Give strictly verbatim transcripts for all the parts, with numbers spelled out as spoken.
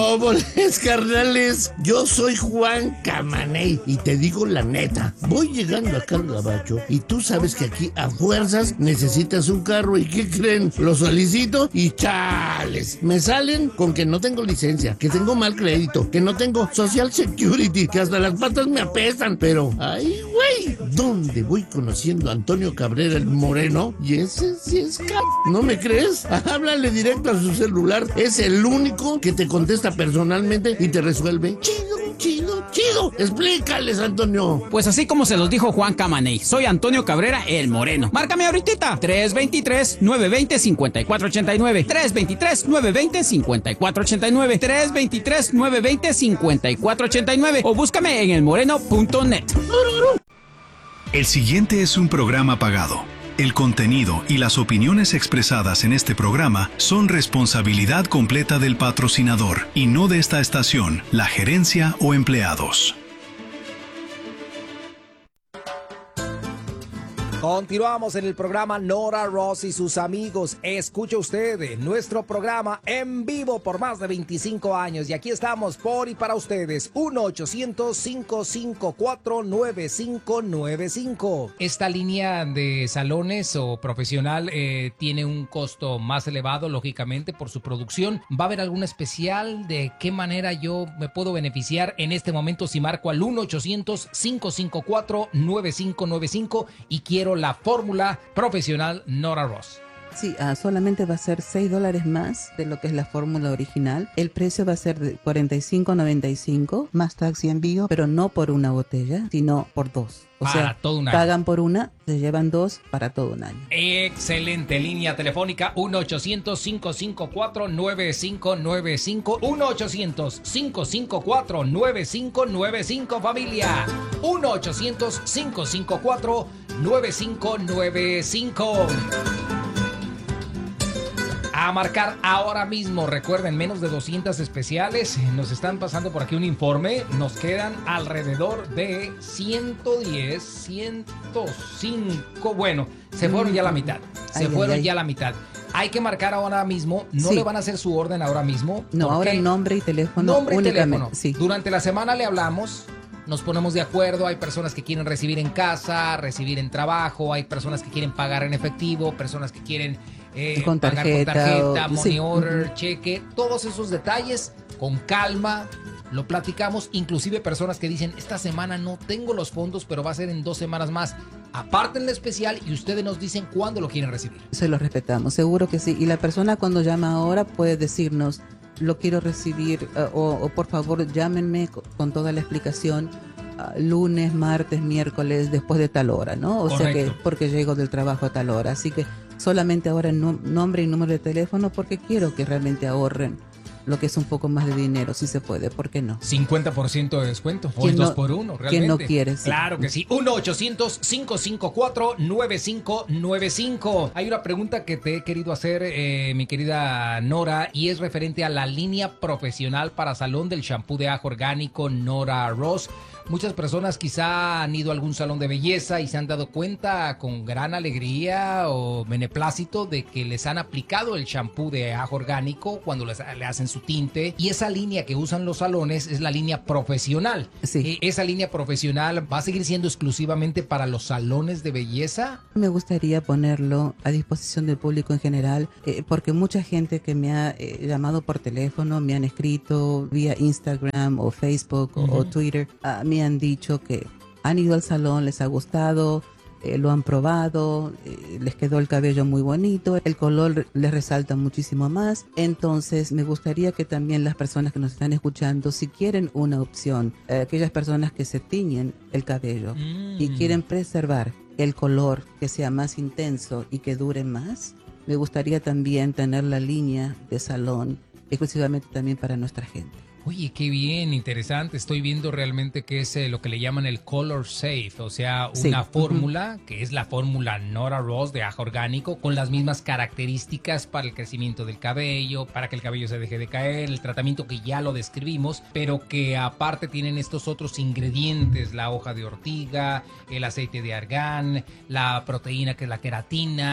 ¡Óboles, carnales! Yo soy Juan Camaney y te digo la neta. Voy llegando acá al gabacho y tú sabes que aquí a fuerzas necesitas un carro. ¿Y qué creen? Lo solicito y chales. Me salen con que no tengo licencia, que tengo mal crédito, que no tengo Social Security, que hasta las patas me apestan. Pero, ay, güey, ¿dónde voy conociendo a Antonio Cabrera el Moreno? Y ese sí es c... ¿No me crees? Háblale directo a su celular. Es el único que te contesta personalmente y te resuelve. Chido, chido, chido. Explícales, Antonio. Pues así como se los dijo Juan Camaney, soy Antonio Cabrera el Moreno. Márcame ahorita. tres dos tres, nueve dos cero, cinco cuatro ocho nueve. tres dos tres, nueve dos cero, cinco cuatro ocho nueve. tres dos tres, nueve dos cero, cinco cuatro ocho nueve. O búscame en el moreno punto net. El siguiente es un programa pagado. El contenido y las opiniones expresadas en este programa son responsabilidad completa del patrocinador y no de esta estación, la gerencia o empleados. Continuamos en el programa Nora Ross y sus amigos. Escuche usted nuestro programa en vivo por más de veinticinco años. Y aquí estamos por y para ustedes. uno ochocientos, cinco cinco cuatro, nueve cinco nueve cinco. Esta línea de salones o profesional eh, tiene un costo más elevado, lógicamente, por su producción. ¿Va a haber algún especial? ¿De qué manera yo me puedo beneficiar en este momento si marco al uno ochocientos, cinco cinco cuatro, nueve cinco nueve cinco y quiero la fórmula profesional Nora Ross? Sí, uh, solamente va a ser seis dólares más de lo que es la fórmula original. El precio va a ser de cuarenta y cinco noventa y cinco más tax y envío, pero no por una botella, sino por dos. O para sea, todo un año. Pagan por una, se llevan dos para todo un año. Excelente. Línea telefónica uno ochocientos, cinco cinco cuatro, nueve cinco nueve cinco. uno ochocientos, cinco cinco cuatro, nueve cinco nueve cinco, familia. uno ochocientos, cinco cinco cuatro, nueve cinco nueve cinco. A marcar ahora mismo. Recuerden, menos de doscientas especiales. Nos están pasando por aquí un informe. Nos quedan alrededor de ciento diez, ciento cinco. Bueno, se fueron ya la mitad. Se Ay, fueron ay, ay. ya la mitad. Hay que marcar ahora mismo. No Sí. le van a hacer su orden ahora mismo. No, ahora porque nombre y teléfono nombre y únicamente. teléfono. Sí. Durante la semana le hablamos. Nos ponemos de acuerdo, hay personas que quieren recibir en casa, recibir en trabajo, hay personas que quieren pagar en efectivo, personas que quieren eh, Con pagar tarjeta, con tarjeta, o- money sí. order, Ujú. cheque, todos esos detalles con calma, lo platicamos, inclusive personas que dicen, esta semana no tengo los fondos, pero va a ser en dos semanas más. Aparten el especial y ustedes nos dicen cuándo lo quieren recibir. Se lo respetamos, seguro que sí. Y la persona cuando llama ahora puede decirnos, lo quiero recibir, uh, o, o por favor llámenme co- con toda la explicación uh, lunes, martes, miércoles, después de tal hora, ¿no? O sea que Correcto. porque llego del trabajo a tal hora. Así que solamente ahora no- nombre y número de teléfono porque quiero que realmente ahorren lo que es un poco más de dinero, si se puede, ¿por qué no? cincuenta por ciento de descuento. Hoy ¿Quién dos no- por uno, quién realmente. no quiere? Sí. Claro que sí. uno ochocientos, cinco cinco cuatro, nueve cinco nueve cinco. Hay una pregunta que te he querido hacer, eh, mi querida Nora, y es referente a la línea profesional para salón del shampoo de ajo orgánico Nora Ross. Muchas personas quizá han ido a algún salón de belleza y se han dado cuenta con gran alegría o beneplácito de que les han aplicado el shampoo de ajo orgánico cuando les, le hacen su tinte. Y esa línea que usan los salones es la línea profesional. Sí. Eh, ¿Esa línea profesional va a seguir siendo exclusivamente para los salones de belleza? Me gustaría ponerlo a disposición del público en general, eh, porque mucha gente que me ha eh, llamado por teléfono, me han escrito vía Instagram o Facebook o, Ujú. o Twitter, ah, me han dicho que han ido al salón, les ha gustado, eh, lo han probado, eh, les quedó el cabello muy bonito, el color les resalta muchísimo más. Entonces me gustaría que también las personas que nos están escuchando, si quieren una opción, eh, aquellas personas que se tiñen el cabello y Mm. quieren preservar el color que sea más intenso y que dure más, me gustaría también tener la línea de salón exclusivamente también para nuestra gente. Oye, qué bien, interesante. Estoy viendo realmente que es eh, lo que le llaman el Color Safe, o sea, Sí. una Ujú. fórmula que es la fórmula Nora Ross de ajo orgánico con las mismas características para el crecimiento del cabello, para que el cabello se deje de caer, el tratamiento que ya lo describimos, pero que aparte tienen estos otros ingredientes, la hoja de ortiga, el aceite de argán, la proteína que es la queratina,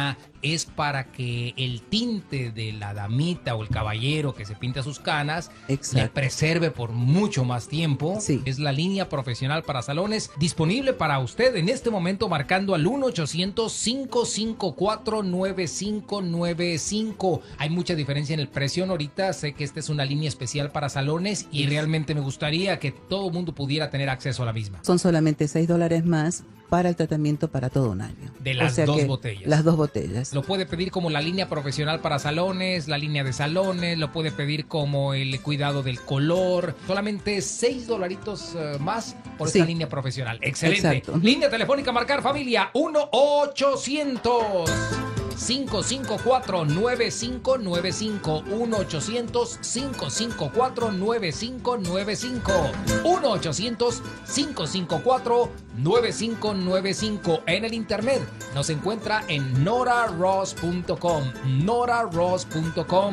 es para que el tinte de la damita o el caballero que se pinta sus canas Exacto. le preserve por mucho más tiempo. Sí. Es la línea profesional para salones disponible para usted en este momento marcando al uno ochocientos, cinco cinco cuatro, nueve cinco nueve cinco. Hay mucha diferencia en el precio, Norita. Sé que esta es una línea especial para salones y realmente me gustaría que todo el mundo pudiera tener acceso a la misma. Son solamente seis dólares más para el tratamiento para todo un año. De las O sea dos que botellas. Las dos botellas. Lo puede pedir como la línea profesional para salones, la línea de salones, lo puede pedir como el cuidado del color. Solamente seis dolaritos uh, más por Sí. esta línea profesional. Excelente. Exacto. Línea telefónica marcar familia uno ochocientos, cinco cinco cuatro, nueve cinco nueve cinco. uno ochocientos, cinco cinco cuatro, nueve cinco nueve cinco. uno ochocientos, cinco cinco cuatro, nueve cinco nueve cinco. En el internet nos encuentra en nora ross punto com. nora ross punto com.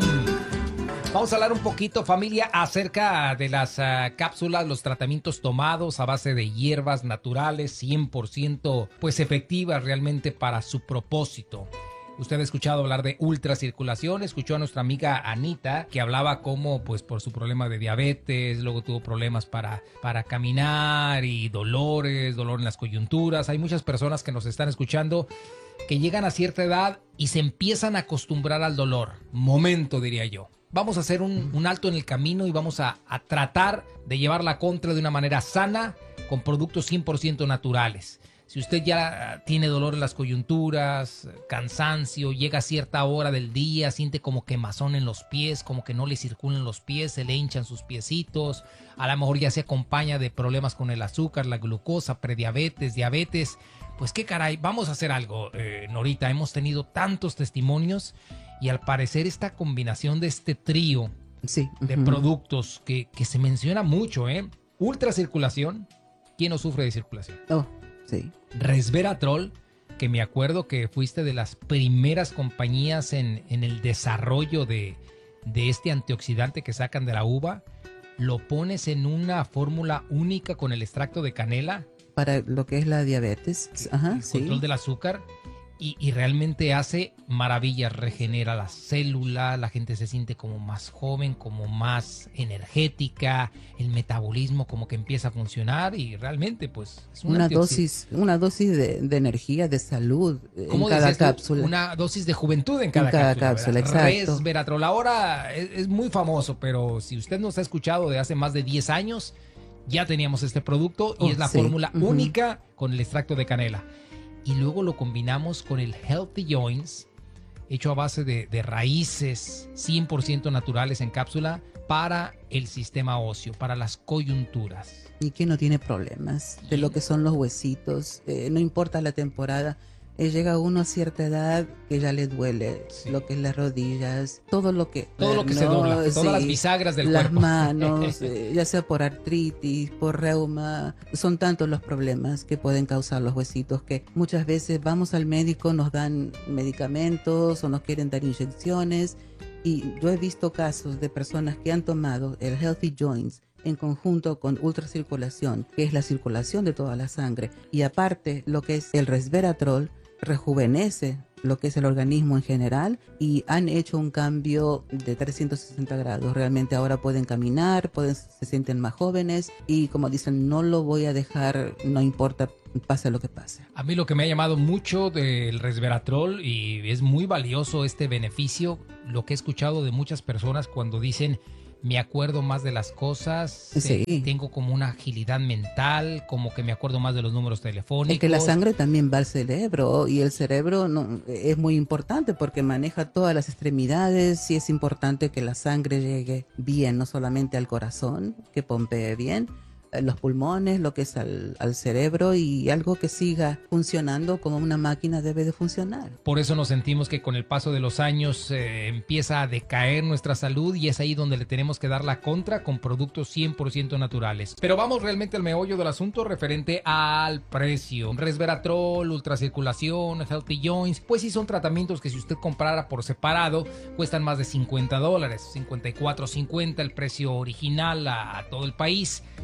Vamos a hablar un poquito, familia, acerca de las uh, cápsulas, los tratamientos tomados a base de hierbas naturales, cien por ciento pues efectivas realmente para su propósito. Usted ha escuchado hablar de ultracirculación, escuchó a nuestra amiga Anita que hablaba cómo pues por su problema de diabetes, luego tuvo problemas para, para caminar y dolores, dolor en las coyunturas. Hay muchas personas que nos están escuchando que llegan a cierta edad y se empiezan a acostumbrar al dolor. Momento, diría yo. Vamos a hacer un, un alto en el camino y vamos a, a tratar de llevar la contra de una manera sana con productos cien por ciento naturales. Si usted ya tiene dolor en las coyunturas, cansancio, llega a cierta hora del día, siente como quemazón en los pies, como que no le circulan los pies, se le hinchan sus piecitos, a lo mejor ya se acompaña de problemas con el azúcar, la glucosa, prediabetes, diabetes, pues qué caray, vamos a hacer algo, eh, Norita. Hemos tenido tantos testimonios y al parecer esta combinación de este trío Sí. de Ujú. productos que, que se menciona mucho, ¿eh? Ultracirculación, ¿quién no sufre de circulación? Oh, sí. Resveratrol, que me acuerdo que fuiste de las primeras compañías en, en el desarrollo de, de este antioxidante que sacan de la uva, lo pones en una fórmula única con el extracto de canela, Para lo que es la diabetes. Ajá, el sí. control del azúcar, y, y realmente hace maravillas, regenera las células, la gente se siente como más joven, como más energética, el metabolismo como que empieza a funcionar y realmente pues es un Una antioxi- dosis, una dosis de, de energía, de salud en ¿Cómo cada decías tú? cápsula. Una dosis de juventud en cada, En cada cápsula, cápsula, ¿verdad? exacto. Resveratrol. Ahora es, es muy famoso, pero si usted nos ha escuchado de hace más de diez años, ya teníamos este producto y Oh, es la sí. fórmula Ujú. única con el extracto de canela. Y luego lo combinamos con el Healthy Joints, hecho a base de, de raíces cien por ciento naturales en cápsula para el sistema óseo, para las coyunturas. Y que no tiene problemas de lo que son los huesitos. Eh, no importa la temporada. Eh, llega uno a cierta edad que ya le duele Sí. lo que es las rodillas, todo lo que... Todo lo que se ¿no? dobla, todas Sí. las bisagras del las cuerpo. manos, eh, ya sea por artritis, por reuma, son tantos los problemas que pueden causar los huesitos que muchas veces vamos al médico, nos dan medicamentos o nos quieren dar inyecciones y yo he visto casos de personas que han tomado el Healthy Joints en conjunto con ultracirculación, que es la circulación de toda la sangre, y aparte lo que es el resveratrol, rejuvenece lo que es el organismo en general y han hecho un cambio de trescientos sesenta grados. Realmente ahora pueden caminar, pueden, se sienten más jóvenes y como dicen, no lo voy a dejar, no importa, pase lo que pase. A mí lo que me ha llamado mucho del resveratrol y es muy valioso este beneficio, lo que he escuchado de muchas personas cuando dicen me acuerdo más de las cosas, Sí. eh, tengo como una agilidad mental, como que me acuerdo más de los números telefónicos. Es que la sangre también va al cerebro y el cerebro no, es muy importante porque maneja todas las extremidades y es importante que la sangre llegue bien, no solamente al corazón, que pompee bien, eh, los pulmones, lo que es al, al cerebro y algo que siga funcionando como una máquina debe de funcionar. Por eso nos sentimos que con el paso de los años eh, empieza a decaer nuestra salud y es ahí donde le tenemos que dar la contra con productos cien por ciento naturales. Pero vamos realmente al meollo del asunto referente al precio. Resveratrol, ultracirculación, Healthy Joints, pues sí son tratamientos que si usted comprara por separado cuestan más de cincuenta dólares, cincuenta y cuatro cincuenta el precio original a, a todo el país.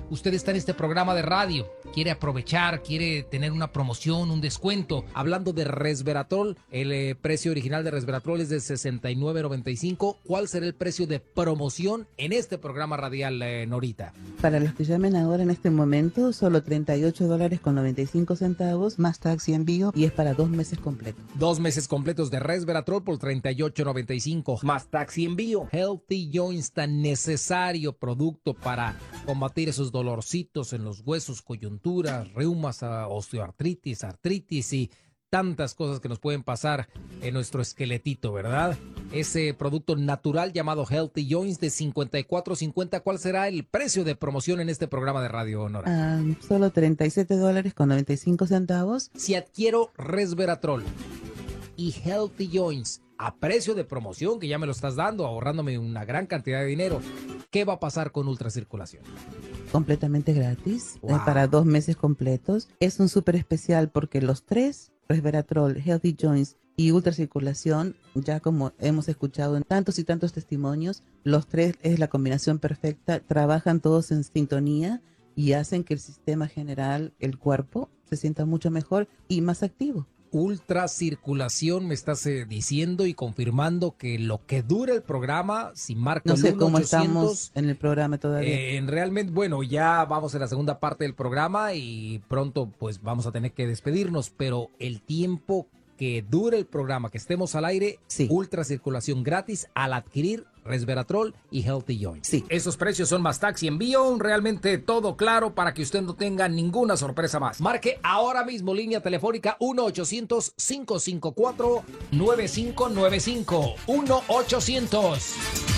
usted está en este programa de radio, quiere aprovechar, quiere tener una promoción, un descuento. Hablando de resveratrol, el eh, precio original de resveratrol es de sesenta y nueve noventa y cinco. ¿Cuál será el precio de promoción en este programa radial, eh, Norita? Para los que llamen ahora en este momento, solo treinta y ocho dólares con noventa y cinco centavos, más taxi envío, y es para dos meses completos. Dos meses completos de resveratrol por treinta y ocho noventa y cinco, más taxi envío. Healthy Joints, tan necesario producto para combatir esos dolorcitos en los huesos, coyunturas, reumas, osteoartritis, artritis y tantas cosas que nos pueden pasar en nuestro esqueletito, ¿verdad? Ese producto natural llamado Healthy Joints de cincuenta y cuatro cincuenta. ¿Cuál será el precio de promoción en este programa de radio, Nora? Ah, solo treinta y siete dólares con noventa y cinco centavos. Si adquiero resveratrol y Healthy Joints a precio de promoción, que ya me lo estás dando, ahorrándome una gran cantidad de dinero, ¿qué va a pasar con ultracirculación? Completamente gratis, Wow. eh, para dos meses completos. Es un súper especial porque los tres, resveratrol, Healthy Joints y ultracirculación, ya como hemos escuchado en tantos y tantos testimonios, los tres es la combinación perfecta, trabajan todos en sintonía y hacen que el sistema general, el cuerpo, se sienta mucho mejor y más activo. Ultracirculación, me estás eh, diciendo y confirmando que lo que dura el programa, si marco No el sé uno cómo ochocientos, estamos en el programa todavía. eh, en realmente, bueno, ya vamos en la segunda parte del programa y pronto pues vamos a tener que despedirnos, pero el tiempo que dure el programa, que estemos al aire, Sí. ultracirculación gratis al adquirir resveratrol y Healthy Joints. Sí. Esos precios son más taxi envío, realmente todo claro para que usted no tenga ninguna sorpresa más. Marque ahora mismo línea telefónica uno ochocientos, cinco cinco cuatro, nueve cinco nueve cinco. uno ochocientos,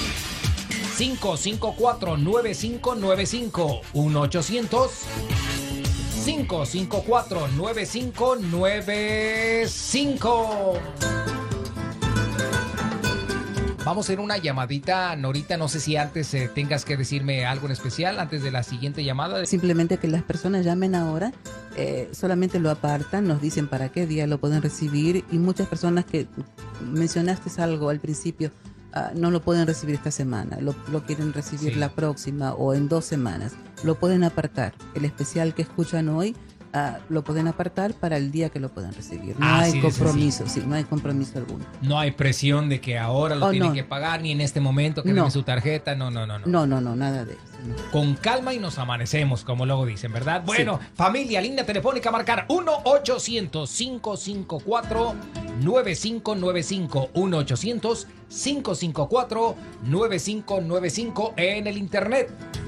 cinco cinco cuatro, nueve cinco nueve cinco. uno ochocientos, cinco cinco cuatro, nueve cinco nueve cinco. Vamos a hacer una llamadita, Norita, no sé si antes eh, tengas que decirme algo en especial, antes de la siguiente llamada. Simplemente que las personas llamen ahora, eh, solamente lo apartan, nos dicen para qué día lo pueden recibir, y muchas personas que mencionaste algo al principio, uh, no lo pueden recibir esta semana, lo, lo quieren recibir Sí. la próxima o en dos semanas. Lo pueden apartar. El especial que escuchan hoy, uh, lo pueden apartar para el día que lo puedan recibir. No Así hay de compromiso, sí, no hay compromiso alguno. No hay presión de que ahora lo Oh, tienen no. que pagar, ni en este momento que No. deme su tarjeta. No, no, no, no. No, no, no, nada de eso. no. Con calma y nos amanecemos, como luego dicen, ¿verdad? Bueno, familia, línea telefónica a marcar uno ochocientos, cinco cinco cuatro, nueve cinco nueve cinco. uno ochocientos, cinco cinco cuatro, nueve cinco nueve cinco en el internet.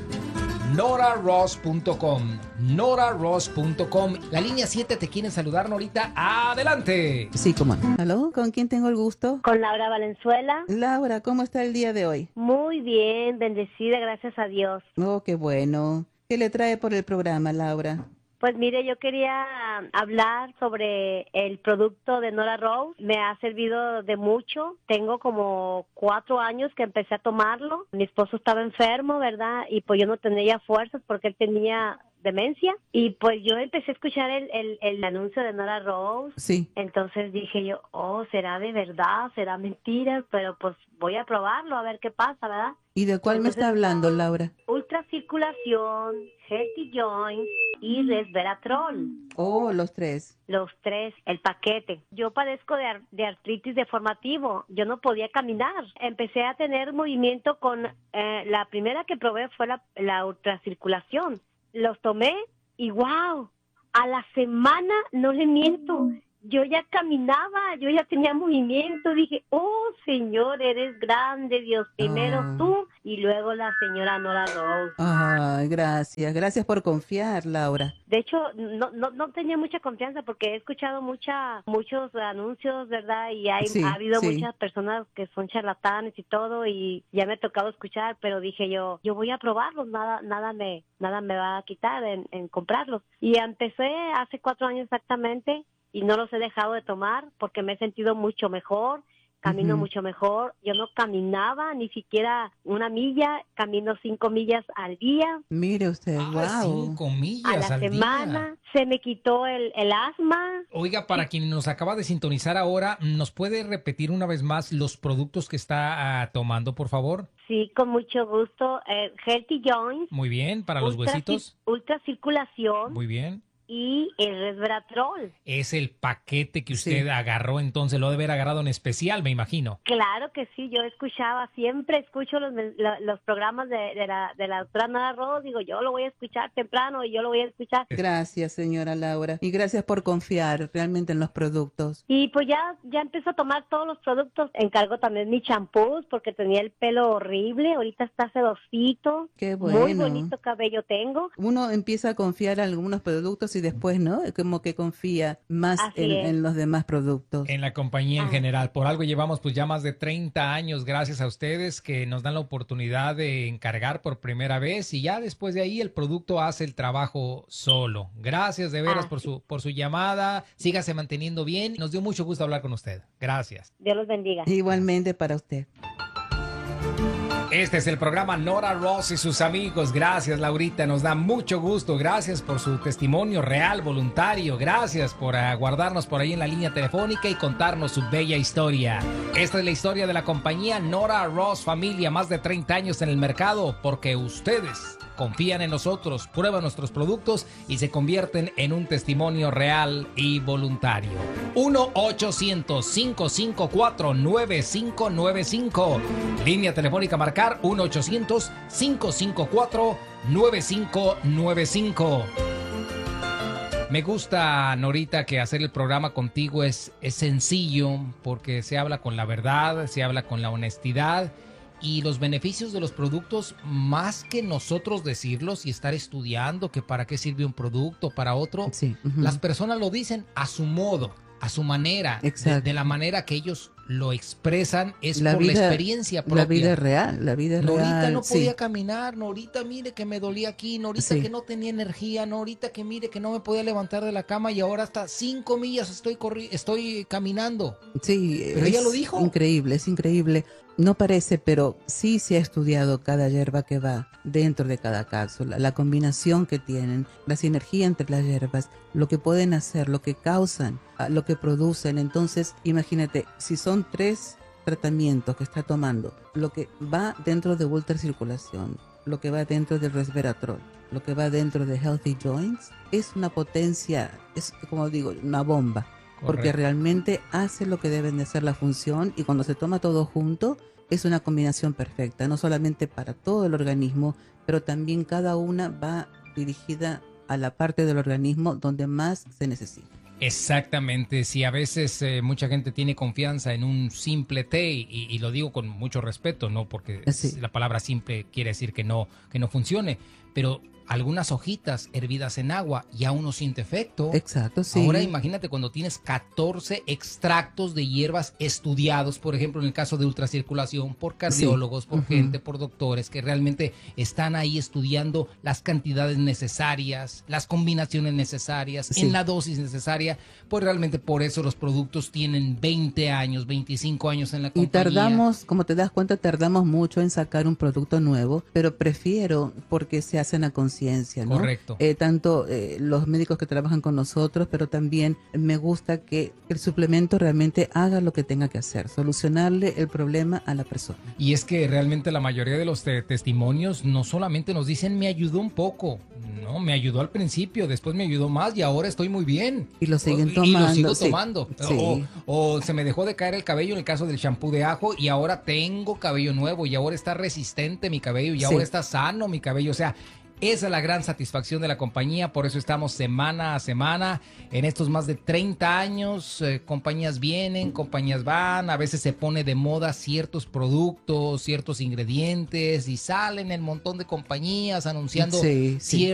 nora ross punto com, nora ross punto com. La línea siete te quieren saludar, Norita. ¡Adelante! Sí, cómo no. ¿Aló? ¿Con quién tengo el gusto? Con Laura Valenzuela. Laura, ¿cómo está el día de hoy? Muy bien, bendecida, gracias a Dios. Oh, qué bueno. ¿Qué le trae por el programa, Laura? Pues mire, yo quería hablar sobre el producto de Nora Rose. Me ha servido de mucho. Tengo como cuatro años que empecé a tomarlo. Mi esposo estaba enfermo, ¿verdad? Y pues yo no tenía fuerzas porque él tenía demencia. Y pues yo empecé a escuchar el, el, el anuncio de Nora Rose. Sí. Entonces dije yo, oh, ¿será de verdad? ¿Será mentira? Pero pues voy a probarlo a ver qué pasa, ¿verdad? ¿Y de cuál me está hablando, Laura? Ultracirculación, Healthy Joints y resveratrol. Oh, los tres. Los tres, el paquete. Yo padezco de, ar- de artritis deformativo. Yo no podía caminar. Empecé a tener movimiento con... Eh, la primera que probé fue la, la ultracirculación. Los tomé y wow, a la semana, no le miento, yo ya caminaba, yo ya tenía movimiento. Dije, oh Señor, eres grande, Dios, primero Ah. tú y luego la señora Nora Rose. Ay, gracias. Gracias por confiar, Laura. De hecho, no, no, no tenía mucha confianza porque he escuchado mucha, muchos anuncios, ¿verdad? Y hay, Sí, ha habido sí. muchas personas que son charlatanes y todo, y ya me ha tocado escuchar, pero dije yo, yo voy a probarlos, nada, nada me, nada me va a quitar en, en comprarlos. Y empecé hace cuatro años exactamente y no los he dejado de tomar porque me he sentido mucho mejor. camino Ujú. mucho mejor. Yo no caminaba ni siquiera una milla, camino cinco millas al día. Mire usted, Ah, wow. cinco A millas la al semana día. se me quitó el, el asma. Oiga, para quien nos acaba de sintonizar ahora, ¿nos puede repetir una vez más los productos que está ah, tomando, por favor? Sí, con mucho gusto. Eh, Healthy Joints, Muy bien, para los ultra, huesitos. ultracirculación Muy bien. y el resveratrol. Es el paquete que Sí. usted agarró, entonces lo debe haber agarrado en especial, me imagino. Claro que sí, yo escuchaba, siempre escucho los, men- la- los programas de, de la, de la doctora Nora Ross, digo, yo lo voy a escuchar temprano y yo lo voy a escuchar. Gracias, señora Laura. Y gracias por confiar realmente en los productos. Y pues ya, ya empezó a tomar todos los productos, encargo también mis champús porque tenía el pelo horrible, ahorita está sedosito, Qué muy bueno. bonito cabello tengo. Uno empieza a confiar en algunos productos y después, ¿no? Como que confía más Así en, es. en los demás productos. En la compañía en Ah. general. Por algo llevamos pues ya más de treinta años, gracias a ustedes que nos dan la oportunidad de encargar por primera vez y ya después de ahí el producto hace el trabajo solo. Gracias de veras Ah, por sí. su por su llamada. Sígase manteniendo bien. Nos dio mucho gusto hablar con usted. Gracias. Dios los bendiga. Igualmente para usted. Este es el programa Nora Ross y sus amigos. Gracias, Laurita. Nos da mucho gusto. Gracias por su testimonio real, voluntario. Gracias por aguardarnos por ahí en la línea telefónica y contarnos su bella historia. Esta es la historia de la compañía Nora Ross Familia. Más de treinta años en el mercado porque ustedes confían en nosotros, prueban nuestros productos y se convierten en un testimonio real y voluntario. uno ochocientos, cinco cinco cuatro, nueve cinco nueve cinco. Línea telefónica a marcar uno ochocientos, cinco cinco cuatro, nueve cinco nueve cinco. Me gusta, Norita, que hacer el programa contigo es, es sencillo porque se habla con la verdad, se habla con la honestidad y los beneficios de los productos, más que nosotros decirlos y estar estudiando que para qué sirve un producto, para otro, Sí. ujú. las personas lo dicen a su modo, a su manera, de, Exacto. de la manera que ellos lo expresan, es La por vida- la experiencia propia. La vida es real, la vida es Norita real. no sí. podía caminar, Norita mire que me dolía aquí, Norita Sí. que no tenía energía, Norita que mire que no me podía levantar de la cama y ahora hasta cinco millas estoy corri estoy caminando. Sí, Pero es ella lo dijo. increíble, es increíble. No parece, pero sí se ha estudiado cada hierba que va dentro de cada cápsula, la combinación que tienen, la sinergia entre las hierbas, lo que pueden hacer, lo que causan, ah, lo que producen. Entonces, imagínate, si son tres tratamientos que está tomando, lo que va dentro de ultracirculación, lo que va dentro del resveratrol, lo que va dentro de Healthy Joints, es una potencia, es como digo, una bomba. Porque Correcto. realmente hace lo que deben de hacer la función y cuando se toma todo junto es una combinación perfecta, no solamente para todo el organismo, pero también cada una va dirigida a la parte del organismo donde más se necesita. Exactamente, si a veces eh, mucha gente tiene confianza en un simple té y, y lo digo con mucho respeto, no porque Sí. la palabra simple quiere decir que no que no funcione, pero algunas hojitas hervidas en agua ya uno siente efecto. Exacto, sí. Ahora imagínate cuando tienes catorce extractos de hierbas estudiados, por ejemplo en el caso de ultracirculación, por cardiólogos, por Ujú. gente, por doctores que realmente están ahí estudiando las cantidades necesarias, las combinaciones necesarias, Sí. en la dosis necesaria, pues realmente por eso los productos tienen veinte años, veinticinco años en la Y compañía. tardamos, como te das cuenta, tardamos mucho en sacar un producto nuevo, pero prefiero porque se hacen a conciencia, ¿no? Correcto. Eh, tanto eh, los médicos que trabajan con nosotros, pero también me gusta que el suplemento realmente haga lo que tenga que hacer, solucionarle el problema a la persona. Y es que realmente la mayoría de los te- testimonios no solamente nos dicen me ayudó un poco, no, me ayudó al principio, después me ayudó más y ahora estoy muy bien. Y lo siguen O- Y tomando. lo sigo sí. tomando. Sí. O, o se me dejó de caer el cabello en el caso del shampoo de ajo y ahora tengo cabello nuevo y ahora está resistente mi cabello y Sí. ahora está sano mi cabello. O sea, esa es la gran satisfacción de la compañía, por eso estamos semana a semana en estos más de treinta años. Eh, compañías vienen, compañías van, a veces se pone de moda ciertos productos, ciertos ingredientes y salen el montón de compañías anunciando Sí, sí. ciertos